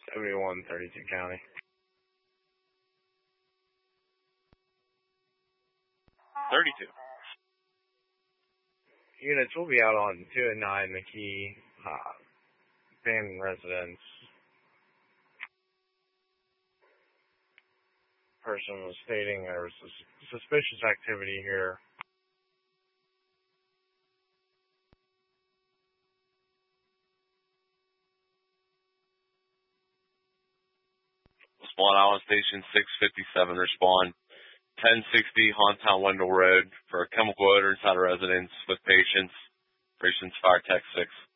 7132 County. 32. Units will be out on 2 and 9 McKee, abandoned residence. Person was stating there was suspicious activity here. Swan Island Station 657, respond. 1060 Hauntown Wendell Road for a chemical odor inside a residence with patients. Patients Fire Tech 6.